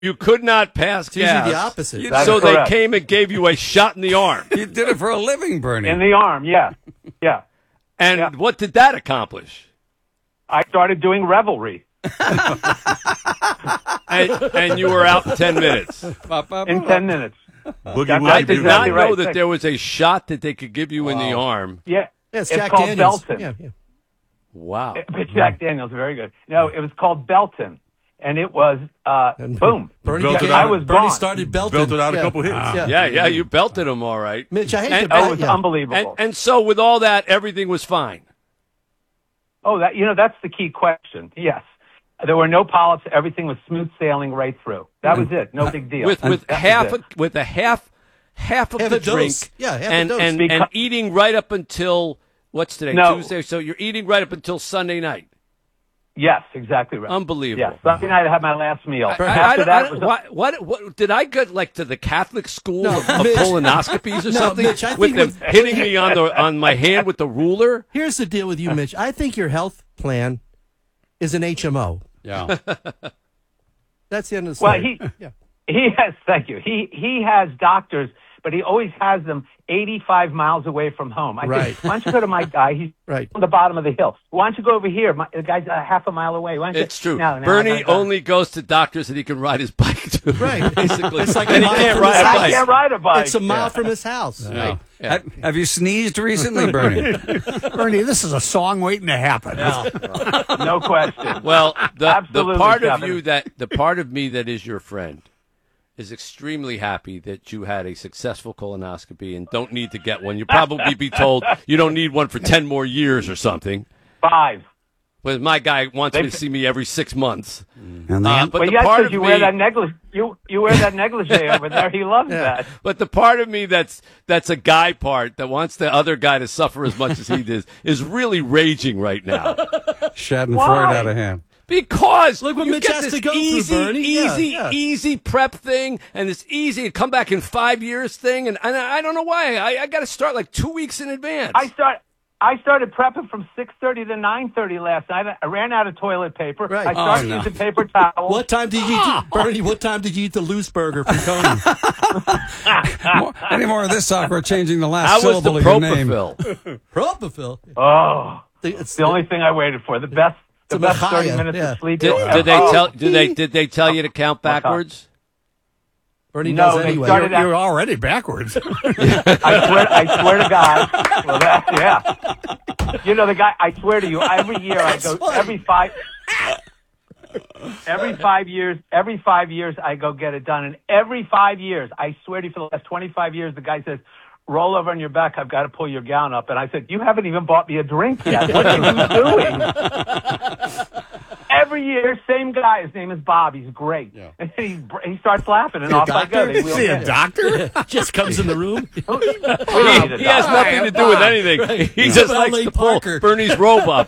You could not pass It's usually gas. the opposite. So they correct. came and gave you a shot in the arm. You did it for a living, Bernie. In the arm, yeah. Yeah. And what did that accomplish? I started doing revelry. And you were out in 10 minutes. In 10 minutes. Boogie That's I Woogie did Boogie. not exactly know right. that there was a shot that they could give you in the arm. Yeah. Yeah, it's It's Jack called Daniels. Belton. Yeah. Wow. Jack Daniels, very good. No, it was called Belton. And it was, boom. Bernie, Belted I out. was Bernie gone. started belting. Belted out a Yeah. couple hits. Yeah, you belted him all right. Mitch, I hate And- to Oh, it was yeah. unbelievable. And so with all that, everything was fine. Oh, that's the key question. Yes. There were no polyps. Everything was smooth sailing right through. That was it. No big deal. With That was half it. a half Half the a dose. drink. Yeah, half a and, dose. and eating right up until what's today? No. Tuesday. So you're eating right up until Sunday night. Yes, exactly right. Unbelievable. Yes, Sunday night I had my last meal. I After that, don't, it was what did I get like to the Catholic school No, of Mitch. colonoscopies or No, something Mitch, I with think them hitting me on my hand with the ruler? Here's the deal with you, Mitch. I think your health plan is an HMO. Yeah. That's the end of the well, story. he has. Thank you. He has doctors, but he always has them 85 miles away from home. I Right. think, why don't you go to my guy? He's Right. on the bottom of the hill. Why don't you go over here? The guy's half a mile away. Why don't you? It's true. No, I Bernie gotta go. only goes to doctors that he can ride his bike to. Right. Basically. It's like and a he mile can't from ride his a house. I bike. can't ride a bike. It's a mile from his house. Right. Yeah. Have you sneezed recently, Bernie? Bernie, this is a song waiting to happen. No question. Well, the Absolutely, part of Kevin. you the part of me that is your friend is extremely happy that you had a successful colonoscopy and don't need to get one. You'll probably be told you don't need one for 10 more years or something. 5. But my guy wants me to see me every 6 months. And the But Well, the yes, part because of you me, wear that negligee. You wear that negligee over there. He loves that. but the part of me that's a guy part that wants the other guy to suffer as much as he does is really raging right now. Schadenfreude Why? out of hand. Because Look what you Mitch get has this to go through, easy, Bernie. Yeah. easy prep thing, and this easy come back in 5 years thing, and I don't know why. I got to start like 2 weeks in advance. I started prepping from 6:30 to 9:30 last night. I ran out of toilet paper. Right. I started no. using paper towels. What time did you eat, Bernie? What time did you eat the loose burger from Tony? Any more of this awkward changing the last How was the syllable of your name? Propofol? Propofol. Oh, It's the only thing I waited for. The best a 30 Machia, minutes yeah. of sleep. Did they tell you to count backwards? Bernie No, does they anyway. started You're already backwards. I swear to God. Well, yeah. You know, the guy, I swear to you, every year I go, every 5 years I go get it done. And every 5 years, I swear to you, for the last 25 years, the guy says, roll over on your back, I've got to pull your gown up. And I said, you haven't even bought me a drink yet. What are you doing? Every year, same guy. His name is Bob. He's great. Yeah. And he starts laughing, and off I go. They wheel See me a in. doctor? Just comes in the room. He has nothing to do with anything. He just likes L.A. to pull Parker. Bernie's robe up.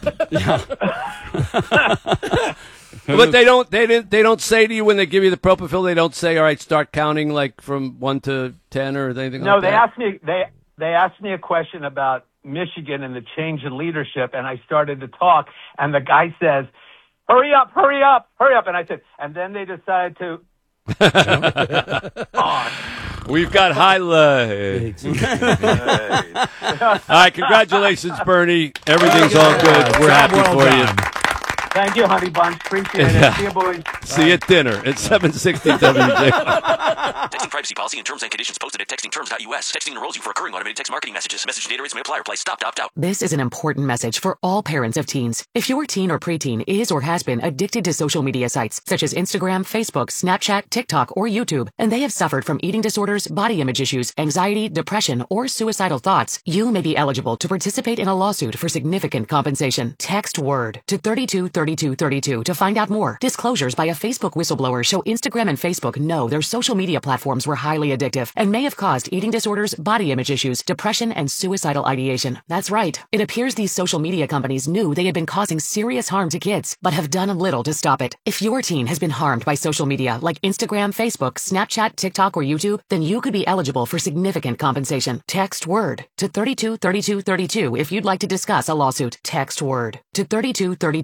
But they don't say to you when they give you the propofol, they don't say, all right, start counting like from 1 to 10 or anything No, like they that. asked me a question about Michigan and the change in leadership, and I started to talk, and the guy says, hurry up. And I said, and then they decided to. We've got highlights. All right, congratulations, Bernie. Everything's all good. We're happy Well for done. you. Thank you, honey bunch. Appreciate it. See you, boys. See you at dinner at 760 WJ. Texting privacy policy and terms and conditions posted at textingterms.us. Texting enrolls you for recurring automated text marketing messages. Message data rates may apply. Reply stop to opt out. This is an important message for all parents of teens. If your teen or preteen is or has been addicted to social media sites such as Instagram, Facebook, Snapchat, TikTok, or YouTube, and they have suffered from eating disorders, body image issues, anxiety, depression, or suicidal thoughts, you may be eligible to participate in a lawsuit for significant compensation. Text WORD to 323232 to find out more. Disclosures by a Facebook whistleblower show Instagram and Facebook know their social media platforms were highly addictive and may have caused eating disorders, body image issues, depression, and suicidal ideation. That's right. It appears these social media companies knew they had been causing serious harm to kids, but have done little to stop it. If your teen has been harmed by social media like Instagram, Facebook, Snapchat, TikTok, or YouTube, then you could be eligible for significant compensation. Text WORD to 323232 if you'd like to discuss a lawsuit. Text WORD to 323232.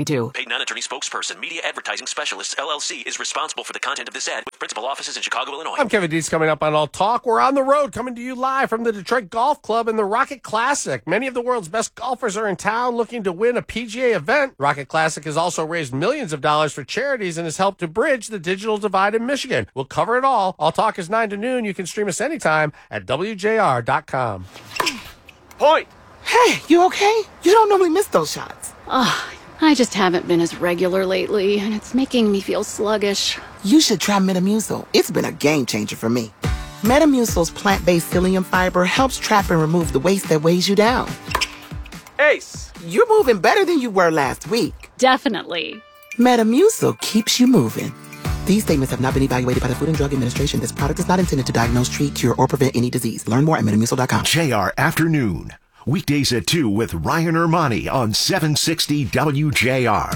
do. Paid non-attorney spokesperson, Media Advertising Specialists, LLC, is responsible for the content of this ad with principal offices in Chicago, Illinois. I'm Kevin Dees. Coming up on All Talk, we're on the road, coming to you live from the Detroit Golf Club and the Rocket Classic. Many of the world's best golfers are in town looking to win a PGA event. Rocket Classic has also raised millions of dollars for charities and has helped to bridge the digital divide in Michigan. We'll cover it all. All Talk is 9 to noon. You can stream us anytime at WJR.com. Point! Hey, you okay? You don't normally miss those shots. I just haven't been as regular lately, and it's making me feel sluggish. You should try Metamucil. It's been a game changer for me. Metamucil's plant-based psyllium fiber helps trap and remove the waste that weighs you down. Ace, you're moving better than you were last week. Definitely. Metamucil keeps you moving. These statements have not been evaluated by the Food and Drug Administration. This product is not intended to diagnose, treat, cure, or prevent any disease. Learn more at Metamucil.com. JR Afternoon. Weekdays at 2 with Ryan Ermani on 760 WJR.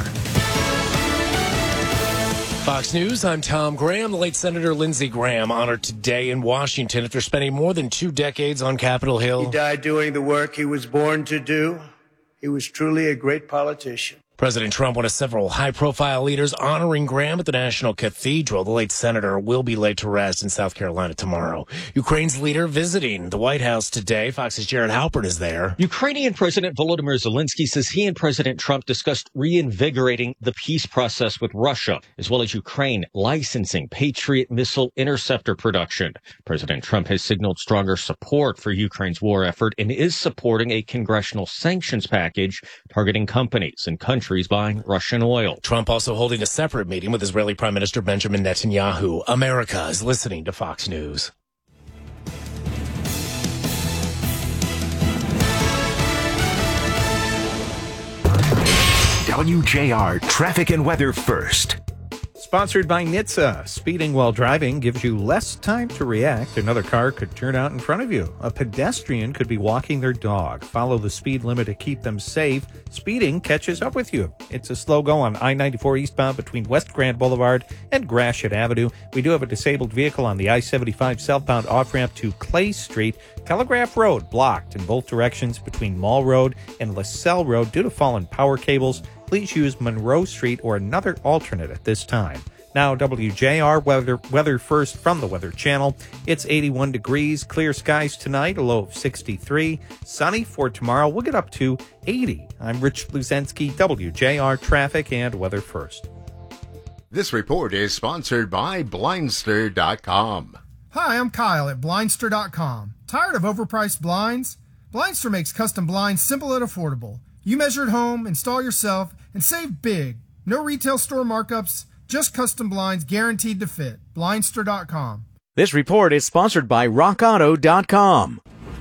Fox News, I'm Tom Graham. The late Senator Lindsey Graham honored today in Washington after spending more than 2 decades on Capitol Hill. He died doing the work he was born to do. He was truly a great politician. President Trump, one of several high-profile leaders honoring Graham at the National Cathedral. The late senator will be laid to rest in South Carolina tomorrow. Ukraine's leader visiting the White House today. Fox's Jared Halpern is there. Ukrainian President Volodymyr Zelensky says he and President Trump discussed reinvigorating the peace process with Russia, as well as Ukraine licensing Patriot missile interceptor production. President Trump has signaled stronger support for Ukraine's war effort and is supporting a congressional sanctions package targeting companies and countries buying Russian oil. Trump also holding a separate meeting with Israeli Prime Minister Benjamin Netanyahu. America is listening to Fox News. WJR Traffic and Weather First. Sponsored by NHTSA. Speeding while driving gives you less time to react. Another car could turn out in front of you. A pedestrian could be walking their dog. Follow the speed limit to keep them safe. Speeding catches up with you. It's a slow go on I-94 eastbound between West Grand Boulevard and Gratiot Avenue. We do have a disabled vehicle on the I-75 southbound off-ramp to Clay Street. Telegraph Road blocked in both directions between Mall Road and LaSalle Road due to fallen power cables. Please use Monroe Street or another alternate at this time. Now, WJR weather first from the Weather Channel. It's 81 degrees, clear skies tonight, a low of 63. Sunny for tomorrow. We'll get up to 80. I'm Rich Luzensky, WJR Traffic and Weather First. This report is sponsored by Blindster.com. Hi, I'm Kyle at Blindster.com. Tired of overpriced blinds? Blindster makes custom blinds simple and affordable. You measure at home, install yourself, and save big. No retail store markups, just custom blinds guaranteed to fit. Blindster.com. This report is sponsored by RockAuto.com.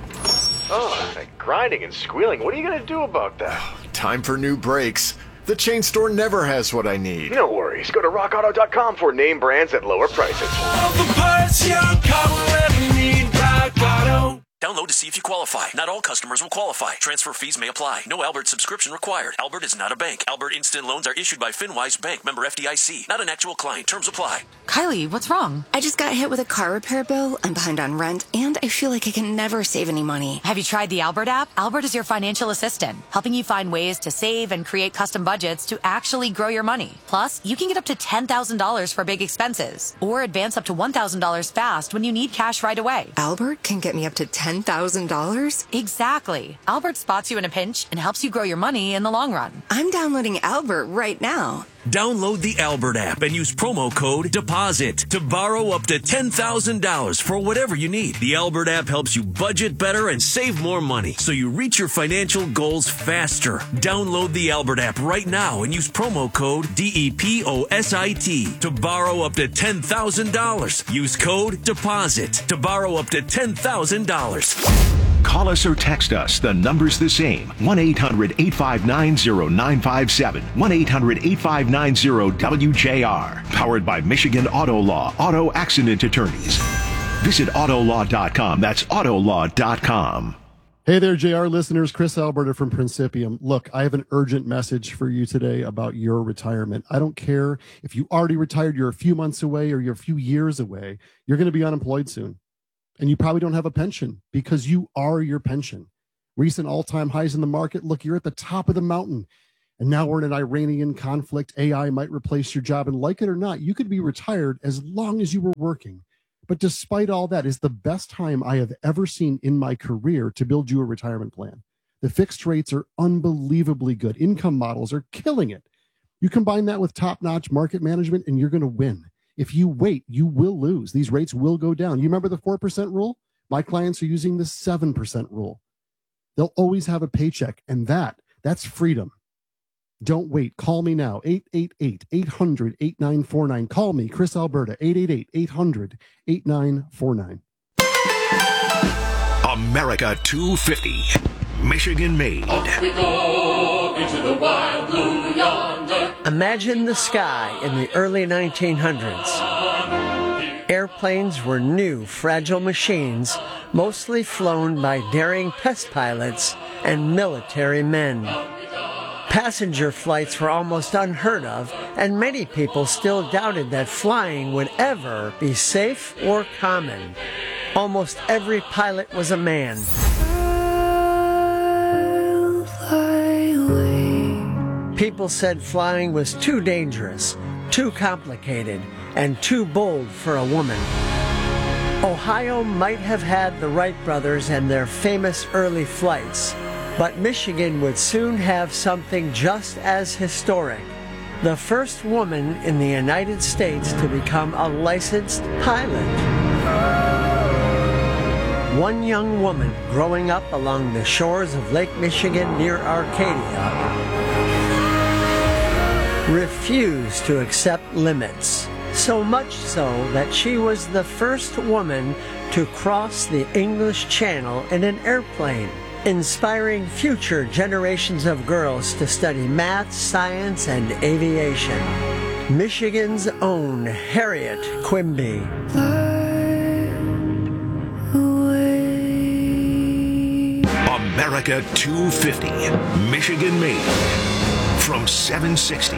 Oh, that grinding and squealing. What are you going to do about that? Time for new brakes. The chain store never has what I need. No worries. Go to RockAuto.com for name brands at lower prices. All the parts your car will ever need. Rock Auto. Download to see if you qualify. Not all customers will qualify. Transfer fees may apply. No Albert subscription required. Albert is not a bank. Albert Instant Loans are issued by FinWise Bank, member FDIC. Not an actual client. Terms apply. Kylie, what's wrong? I just got hit with a car repair bill. I'm behind on rent, and I feel like I can never save any money. Have you tried the Albert app? Albert is your financial assistant, helping you find ways to save and create custom budgets to actually grow your money. Plus, you can get up to $10,000 for big expenses, or advance up to $1,000 fast when you need cash right away. Albert can get me up to $10,000? Exactly. Albert spots you in a pinch and helps you grow your money in the long run. I'm downloading Albert right now. Download the Albert app and use promo code DEPOSIT to borrow up to $10,000 for whatever you need. The Albert app helps you budget better and save more money so you reach your financial goals faster. Download the Albert app right now and use promo code DEPOSIT to borrow up to $10,000. Use code DEPOSIT to borrow up to $10,000. Call us or text us. The number's the same. 1-800-859-0957. 1-800-859-WJR. Powered by Michigan Auto Law. Auto Accident Attorneys. Visit Autolaw.com. That's Autolaw.com. Hey there, JR listeners. Chris Alberta from Principium. Look, I have an urgent message for you today about your retirement. I don't care if you already retired, you're a few months away, or you're a few years away. You're going to be unemployed soon. And you probably don't have a pension because you are your pension. Recent all-time highs in the market. Look, you're at the top of the mountain. And now we're in an Iranian conflict. AI might replace your job. And like it or not, you could be retired as long as you were working. But despite all that, is the best time I have ever seen in my career to build you a retirement plan. The fixed rates are unbelievably good. Income models are killing it. You combine that with top-notch market management, and you're going to win. If you wait, you will lose. These rates will go down. You remember the 4% rule? My clients are using the 7% rule. They'll always have a paycheck, and that's freedom. Don't wait. Call me now, 888-800-8949. Call me, Chris Alberta, 888-800-8949. America 250, Michigan made. Off we go into the wild blue yonder. Imagine the sky in the early 1900s. Airplanes were new, fragile machines, mostly flown by daring test pilots and military men. Passenger flights were almost unheard of, and many people still doubted that flying would ever be safe or common. Almost every pilot was a man. People said flying was too dangerous, too complicated, and too bold for a woman. Ohio might have had the Wright brothers and their famous early flights, but Michigan would soon have something just as historic. The first woman in the United States to become a licensed pilot. One young woman growing up along the shores of Lake Michigan near Arcadia refused to accept limits. So much so that she was the first woman to cross the English Channel in an airplane, inspiring future generations of girls to study math, science, and aviation. Michigan's own Harriet Quimby. America 250, Michigan made. From 760,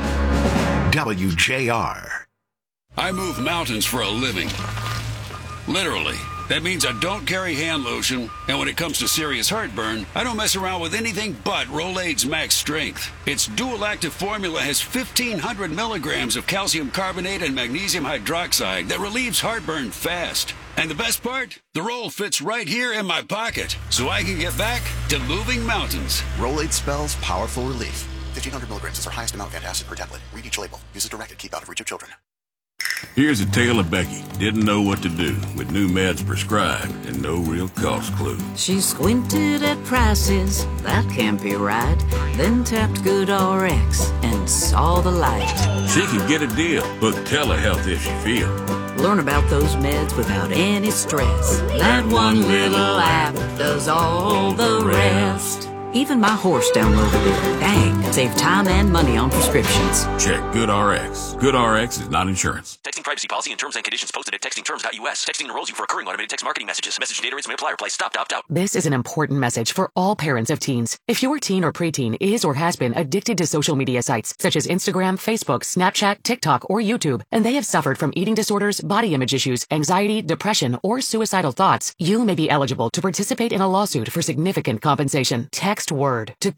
WJR. I move mountains for a living. Literally. That means I don't carry hand lotion, and when it comes to serious heartburn, I don't mess around with anything but Rolaids Max Strength. Its dual-active formula has 1,500 milligrams of calcium carbonate and magnesium hydroxide that relieves heartburn fast. And the best part? The roll fits right here in my pocket, so I can get back to moving mountains. Rolaids spells powerful relief. 1,500 milligrams is our highest amount of antacid per tablet. Read each label. Use as directed. Keep out of reach of children. Here's a tale of Becky. Didn't know what to do with new meds prescribed and no real cost clue. She squinted at prices, that can't be right. Then tapped GoodRx and saw the light. She can get a deal. Book telehealth if she feels. Learn about those meds without any stress. That one little app does all the rest. Even my horse downloaded it. Dang, save time and money on prescriptions. Check GoodRx. GoodRx is not insurance. Texting privacy policy and terms and conditions posted at textingterms.us. Texting enrolls you for recurring automated text marketing messages. Message data rates may apply. Reply stop to opt out. This is an important message for all parents of teens. If your teen or preteen is or has been addicted to social media sites such as Instagram, Facebook, Snapchat, TikTok, or YouTube, and they have suffered from eating disorders, body image issues, anxiety, depression, or suicidal thoughts, you may be eligible to participate in a lawsuit for significant compensation. Text WORD to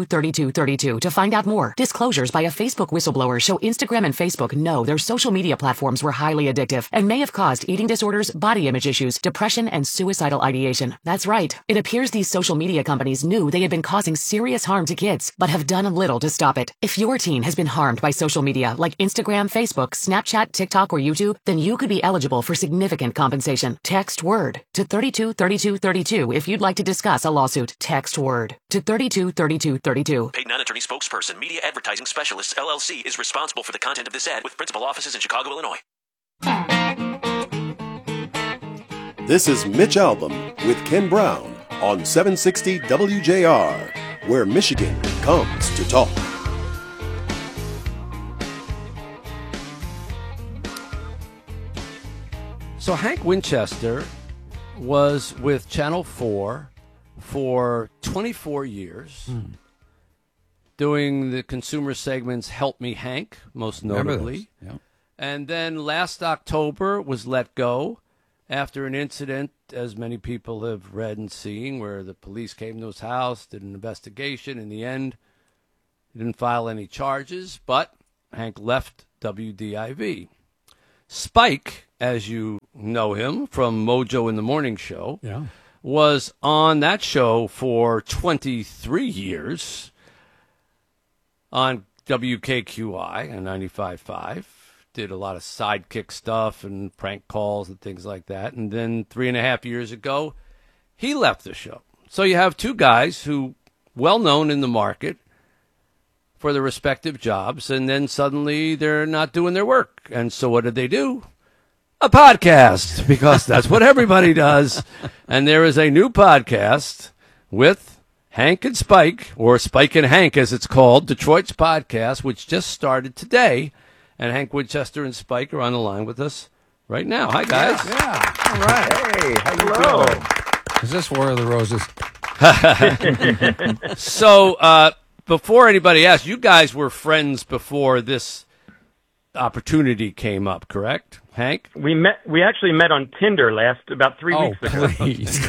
323232 to find out more. Disclosures by a Facebook whistleblower show Instagram and Facebook know their social media platforms were highly addictive and may have caused eating disorders, body image issues, depression, and suicidal ideation. That's right. It appears these social media companies knew they had been causing serious harm to kids, but have done little to stop it. If your teen has been harmed by social media like Instagram, Facebook, Snapchat, TikTok, or YouTube, then you could be eligible for significant compensation. Text WORD to 323232 if you'd like to discuss a lawsuit. Text WORD to 323232. Paid non-attorney spokesperson, Media Advertising Specialists, LLC, is responsible for the content of this ad with principal offices in Chicago, Illinois. This is Mitch Albom with Ken Brown on 760 WJR, where Michigan comes to talk. So Hank Winchester was with Channel 4 for 24 years, doing the consumer segments Help Me Hank, most notably. And then last October was let go after an incident, as many people have read and seen, where the police came to his house, did an investigation. In the end, He didn't file any charges, but Hank left WDIV. Spike, as you know him from Mojo in the Morning Show, was on that show for 23 years on WKQI and 95.5. Did a lot of sidekick stuff and prank calls and things like that. And then 3.5 years ago, he left the show. So you have two guys who well known in the market for their respective jobs, and then suddenly they're not doing their work. And so what did they do? A podcast, because that's what everybody does. And there is a new podcast with Hank and Spike, or Spike and Hank as it's called, Detroit's podcast, which just started today. And Hank Winchester and Spike are on the line with us right now. Hi, guys. Yeah. All right. Hey, how you doing? Is this War of the Roses? So, before anybody asks, you guys were friends before this opportunity came up, correct, Hank? We actually met on Tinder about 3 weeks ago. Please.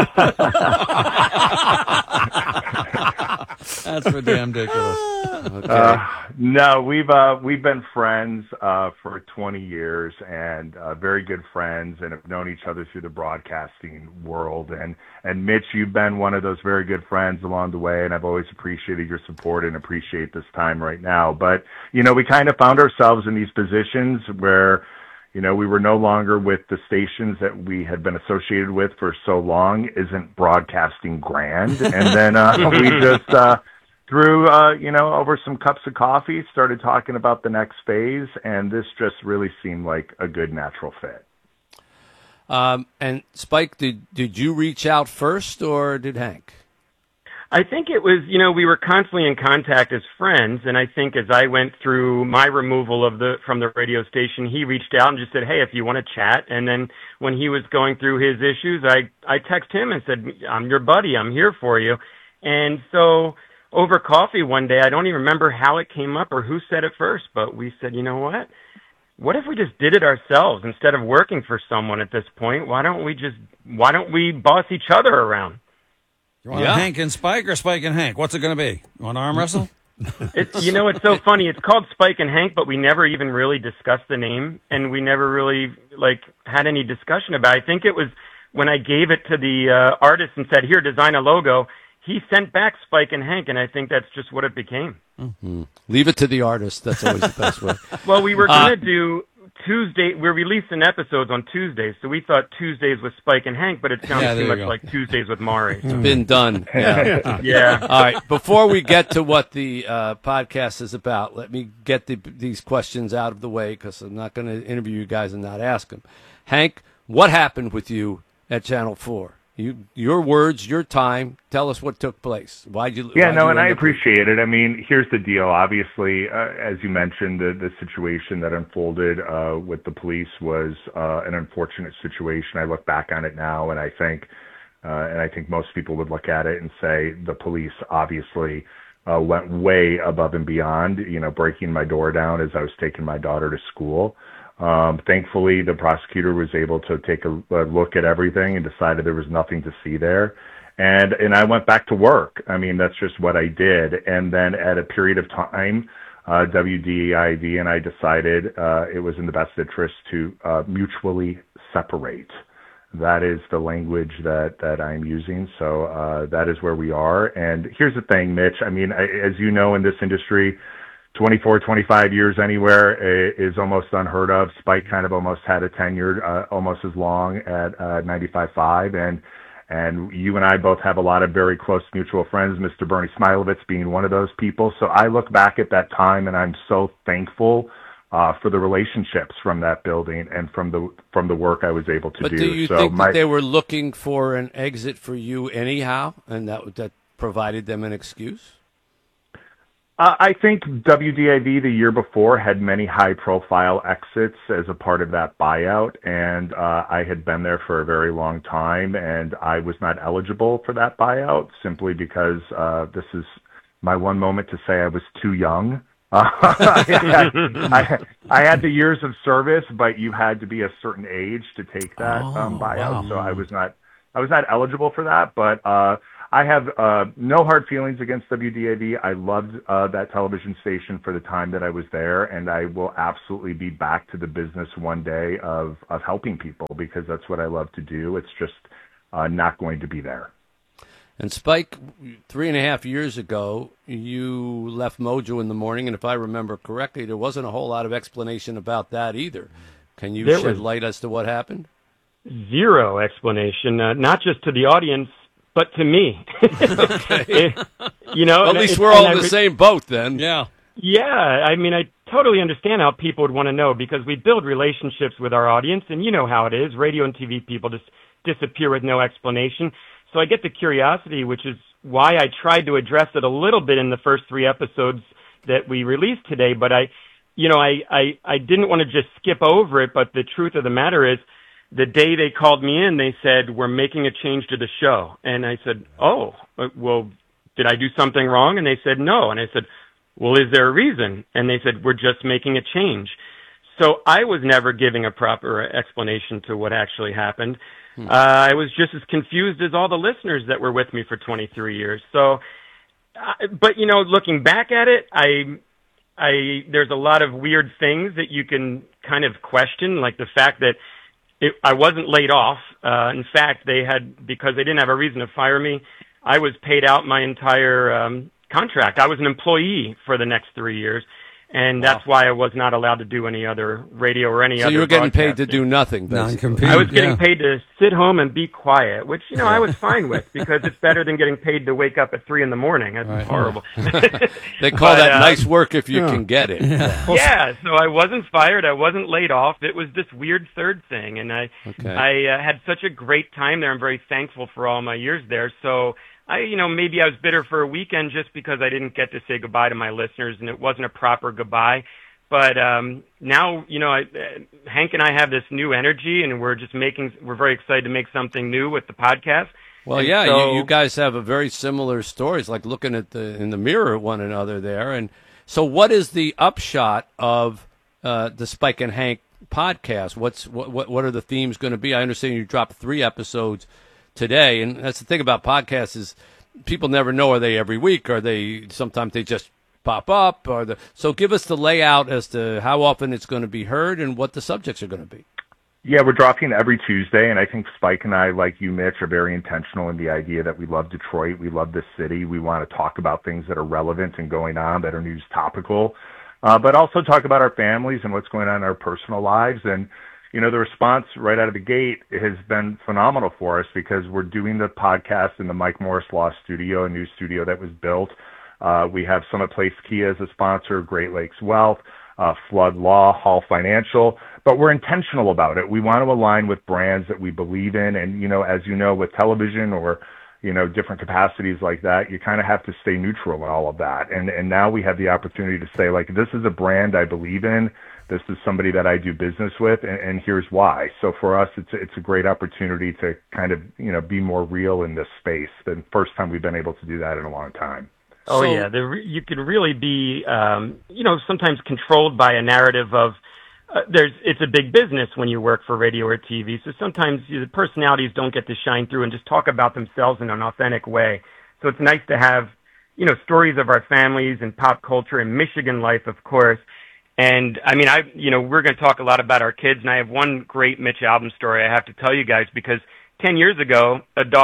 That's ridiculous. Okay. No, we've been friends for 20 years and very good friends, and have known each other through the broadcasting world. And Mitch, you've been one of those very good friends along the way, and I've always appreciated your support and appreciate this time right now. But we kind of found ourselves in these positions where we were no longer with the stations that we had been associated with for so long. Isn't broadcasting grand? And then we just through over some cups of coffee, started talking about the next phase, and this just really seemed like a good natural fit. And Spike, did you reach out first, or did Hank? I think it was, we were constantly in contact as friends, and I think as I went through my removal from the radio station, he reached out and just said, hey, if you want to chat. And then when he was going through his issues, I texted him and said, I'm your buddy, I'm here for you. And so over coffee one day, I don't even remember how it came up or who said it first, but we said, you know what? What if we just did it ourselves instead of working for someone at this point? Why don't we boss each other around? You want Hank and Spike or Spike and Hank? What's it going to be? You want to arm wrestle? It's so funny. It's called Spike and Hank, but we never even really discussed the name, and we never really had any discussion about it. I think it was when I gave it to the artist and said, here, design a logo. He sent back Spike and Hank, and I think that's just what it became. Mm-hmm. Leave it to the artist. That's always the best way. Well, we were going to do Tuesday. We're releasing episodes on Tuesdays, so we thought Tuesdays with Spike and Hank, but it sounds too much like Tuesdays with Maury. It's been done. Yeah. All right. Before we get to what the podcast is about, let me get these questions out of the way, because I'm not going to interview you guys and not ask them. Hank, what happened with you at Channel 4? Your words, your time. Tell us what took place. Why'd you? And I appreciate it. I mean, here's the deal. Obviously, as you mentioned, the situation that unfolded with the police was an unfortunate situation. I look back on it now, and I think most people would look at it and say the police obviously went way above and beyond. Breaking my door down as I was taking my daughter to school. Thankfully, the prosecutor was able to take a look at everything and decided there was nothing to see there. And I went back to work. I mean, that's just what I did. And then at a period of time, WDIV and I decided it was in the best interest to mutually separate. That is the language that I'm using. So that is where we are. And here's the thing, Mitch. I mean, as you know, in this industry, 24, 25 years anywhere is almost unheard of. Spike kind of almost had a tenure almost as long at 95.5, and you and I both have a lot of very close mutual friends, Mr. Bernie Smilovitz being one of those people. So I look back at that time, and I'm so thankful for the relationships from that building and from the work I was able to do. But do you think that they were looking for an exit for you anyhow, and that provided them an excuse? I think WDIV the year before had many high-profile exits as a part of that buyout, and I had been there for a very long time, and I was not eligible for that buyout simply because this is my one moment to say I was too young. I had the years of service, but you had to be a certain age to take that buyout, so I was eligible for that, but I have no hard feelings against WDAV. I loved that television station for the time that I was there, and I will absolutely be back to the business one day of helping people, because that's what I love to do. It's just not going to be there. And Spike, 3.5 years ago, you left Mojo in the Morning, and if I remember correctly, there wasn't a whole lot of explanation about that either. Can you shed light as to what happened? Zero explanation, not just to the audience, but to me. Okay. At least we're all in the same boat then. Yeah. Yeah, I mean, I totally understand how people would want to know, because we build relationships with our audience, and you know how it is. Radio and TV people just disappear with no explanation. So I get the curiosity, which is why I tried to address it a little bit in the first 3 episodes that we released today. But I didn't want to just skip over it. But the truth of the matter is, the day they called me in, they said, we're making a change to the show. And I said, oh, well, did I do something wrong? And they said, no. And I said, well, is there a reason? And they said, we're just making a change. So I was never giving a proper explanation to what actually happened. I was just as confused as all the listeners that were with me for 23 years. So, but looking back at it, there's a lot of weird things that you can kind of question, like the fact that I wasn't laid off. In fact, because they didn't have a reason to fire me, I was paid out my entire contract. I was an employee for the next 3 years. And that's why I was not allowed to do any other radio or any other. So you were getting paid to do nothing, basically. I was getting paid to sit home and be quiet, which, I was fine with, because it's better than getting paid to wake up at 3 a.m. That's horrible. They call that nice work if you can get it. Yeah, so I wasn't fired. I wasn't laid off. It was this weird third thing. And I had such a great time there. I'm very thankful for all my years there. So maybe I was bitter for a weekend just because I didn't get to say goodbye to my listeners, and it wasn't a proper goodbye. But now, Hank and I have this new energy, and we're very excited to make something new with the podcast. Well, and you guys have a very similar stories, like looking in the mirror at one another there. And so, what is the upshot of the Spike and Hank podcast? What are the themes going to be? I understand you dropped 3 episodes today, and that's the thing about podcasts is people never know, are they every week, or sometimes they just pop up, so give us the layout as to how often it's going to be heard and what the subjects are going to be. Yeah, we're dropping every Tuesday, and I think Spike and I, like you, Mitch, are very intentional in the idea that we love Detroit, we love this city, we want to talk about things that are relevant and going on, that are news topical, but also talk about our families and what's going on in our personal lives. And the response right out of the gate has been phenomenal for us, because we're doing the podcast in the Mike Morris Law Studio, a new studio that was built. We have Summit Place Kia as a sponsor, Great Lakes Wealth, Flood Law, Hall Financial, but we're intentional about it. We want to align with brands that we believe in. And, as you know, with television or, different capacities like that, you kind of have to stay neutral in all of that. And now we have the opportunity to say, like, this is a brand I believe in. This is somebody that I do business with, and here's why. So for us, it's a great opportunity to kind of, be more real in this space. The first time we've been able to do that in a long time. Oh, yeah. You can really be, sometimes controlled by a narrative of, it's a big business when you work for radio or TV. So sometimes the personalities don't get to shine through and just talk about themselves in an authentic way. So it's nice to have, stories of our families and pop culture and Michigan life, of course. And I mean, we're going to talk a lot about our kids, and I have one great Mitch Albom story I have to tell you guys, because 10 years ago,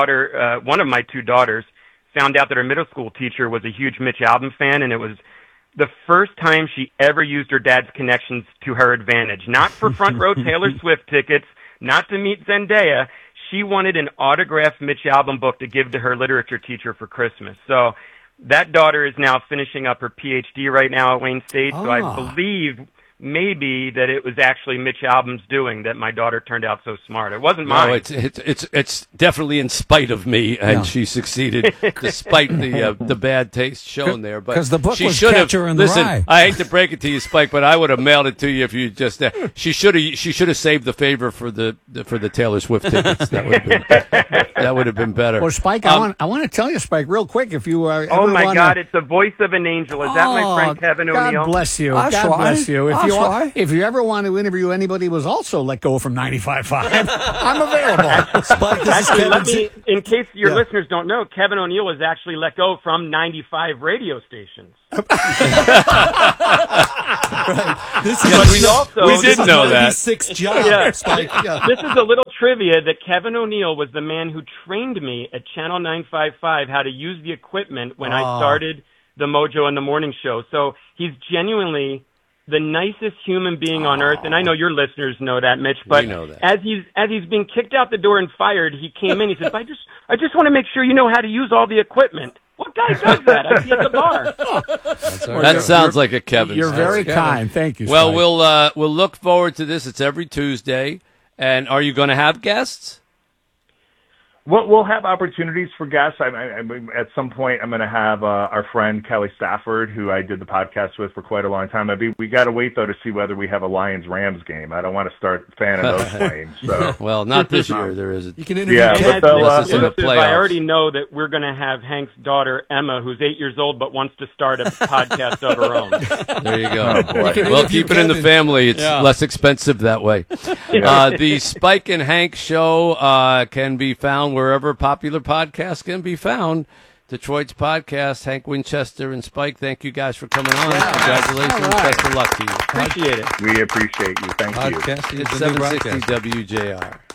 one of my 2 daughters found out that her middle school teacher was a huge Mitch Albom fan, and it was the first time she ever used her dad's connections to her advantage. Not for front row Taylor Swift tickets, not to meet Zendaya. She wanted an autographed Mitch Albom book to give to her literature teacher for Christmas. So that daughter is now finishing up her PhD right now at Wayne State, so I believe maybe that it was actually Mitch Albom's doing that my daughter turned out so smart. It wasn't mine. No, it's definitely in spite of me, and she succeeded despite the bad taste shown there. But because the book she was Catcher in the Rye. I hate to break it to you, Spike, but I would have mailed it to you if you just. She should have saved the favor for the Taylor Swift tickets. That would have been better. Well, Spike, I want to tell you, Spike, real quick, if you are. Oh my God! It's the voice of an angel. Is that my friend Kevin O'Neill? God bless you. God bless you. If if you ever want to interview anybody who was also let go from 95.5, I'm available. Spike, Actually, in case your listeners don't know, Kevin O'Neill was actually let go from 95 radio stations. We did know that. 6 job. Yeah. Spike. Yeah. This is a little trivia that Kevin O'Neill was the man who trained me at Channel 955 how to use the equipment when I started the Mojo and the Morning Show. So he's genuinely the nicest human being on earth, and I know your listeners know that, Mitch. But We know that. as he's being kicked out the door and fired, he came in. He said, "I just want to make sure you know how to use all the equipment." What guy does that? I see at the bar. That sounds like a Kevin. You're very kind. Thank you, Well, Spike. we'll look forward to this. It's every Tuesday. And are you going to have guests? We'll have opportunities for guests. I at some point, I'm going to have our friend Kelly Stafford, who I did the podcast with for quite a long time. We got to wait, though, to see whether we have a Lions-Rams game. I don't want to start fanning those flames. So. Well, not this year. There isn't. You can interview Yeah, but I already know that we're going to have Hank's daughter, Emma, who's 8 years old but wants to start a podcast of her own. There you go. Oh, boy. Well, keep it in the family. It's less expensive that way. The Spike and Hank show can be found wherever popular podcasts can be found. Detroit's podcast, Hank Winchester and Spike, thank you guys for coming on. Congratulations. Best of luck to you. Appreciate it. We appreciate you. Thank you. Podcasting is It's the new 760 broadcast. WJR.